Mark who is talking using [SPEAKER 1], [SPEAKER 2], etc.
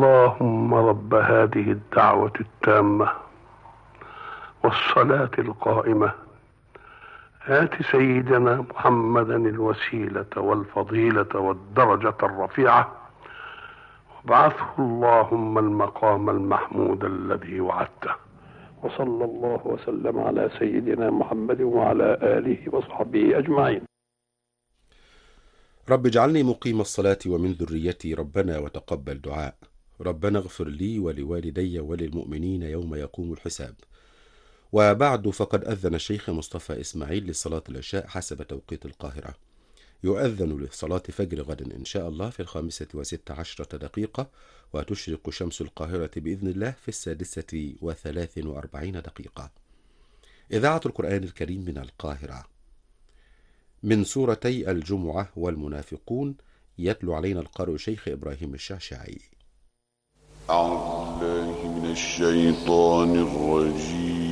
[SPEAKER 1] اللهم رب هذه الدعوة التامة والصلاة القائمة آت سيدنا محمدا الوسيلة والفضيلة والدرجة الرفيعة وابعثه اللهم المقام المحمود الذي وعدته. وصلى الله وسلم على سيدنا محمد وعلى آله وصحبه أجمعين.
[SPEAKER 2] رب اجعلني مقيم الصلاة ومن ذريتي ربنا وتقبل دعاء. ربنا اغفر لي ولوالدي وللمؤمنين يوم يقوم الحساب. وبعد، فقد أذن الشيخ مصطفى إسماعيل لصلاة العشاء حسب توقيت القاهرة. يؤذن لصلاة فجر غد إن شاء الله في 5:16، وتشرق شمس القاهرة بإذن الله في 6:43. إذاعة القرآن الكريم من القاهرة. من سورتي الجمعة والمنافقون، يتلو علينا القارئ شيخ إبراهيم الشعشاعي.
[SPEAKER 3] أعوذ بالله من الشيطان الرجيم.